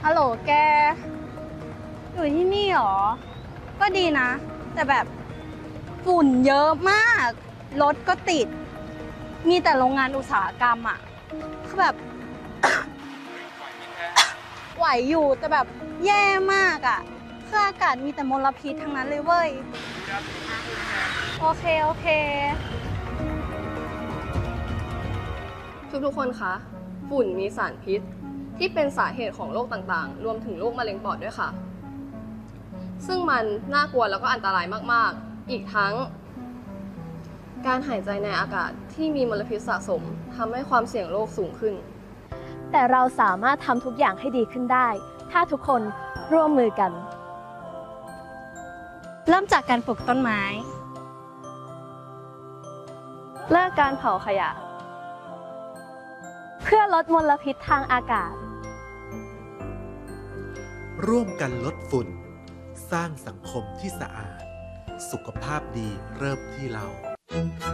ฮัลโหลแกอยู่ที่นี่หรอก็ดีนะแต่แบบฝุ่นเยอะมากรถก็ติดมีแต่โรงงานอุตสาหกรรมอ่ะคือแบบ ไหวอยู่แต่แบบแย่มากอ่ะคืออากาศมีแต่มลพิษทั้งนั้นเลยเว้ยโอเคทุกๆคนคะฝุ่นมีสารพิษที่เป็นสาเหตุของโรคต่างๆรวมถึงโรคมะเร็งปอดด้วยค่ะซึ่งมันน่ากลัวแล้วก็อันตรายมากๆอีกทั้งการหายใจในอากาศที่มีมลพิษสะสมทำให้ความเสี่ยงโรคสูงขึ้นแต่เราสามารถทำทุกอย่างให้ดีขึ้นได้ถ้าทุกคนร่วมมือกันเริ่มจากการปลูกต้นไม้เลิกการเผาขยะเพื่อลดมลพิษทางอากาศร่วมกันลดฝุ่นสร้างสังคมที่สะอาดสุขภาพดีเริ่มที่เรา